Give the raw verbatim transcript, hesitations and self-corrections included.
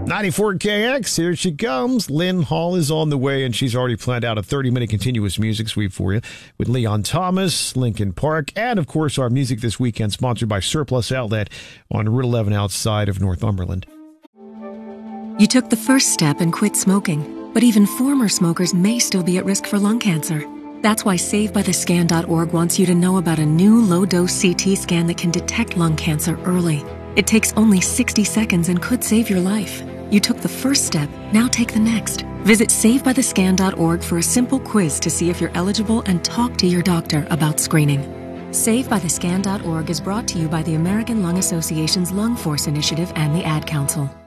ninety-four K X, here she comes. Lynn Hall is on the way, and she's already planned out a thirty-minute continuous music sweep for you with Leon Thomas, Linkin Park, and, of course, our music this weekend sponsored by Surplus Outlet on Route eleven outside of Northumberland. You took the first step and quit smoking, but even former smokers may still be at risk for lung cancer. That's why Save By The Scan dot org wants you to know about a new low-dose C T scan that can detect lung cancer early. It takes only sixty seconds and could save your life. You took the first step, now take the next. Visit Save By The Scan dot org for a simple quiz to see if you're eligible and talk to your doctor about screening. Save By The Scan dot org is brought to you by the American Lung Association's Lung Force Initiative and the Ad Council.